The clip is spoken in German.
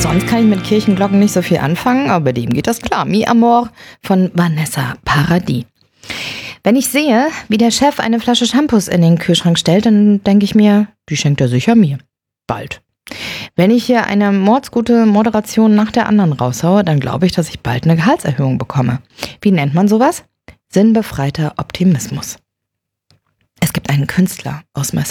Sonst kann ich mit Kirchenglocken nicht so viel anfangen, aber bei dem geht das klar. Mi Amor von Vanessa Paradis. Wenn ich sehe, wie der Chef eine Flasche Shampoos in den Kühlschrank stellt, dann denke ich mir, die schenkt er sicher mir. Bald. Wenn ich hier eine mordsgute Moderation nach der anderen raushaue, dann glaube ich, dass ich bald eine Gehaltserhöhung bekomme. Wie nennt man sowas? Sinnbefreiter Optimismus. Es gibt einen Künstler aus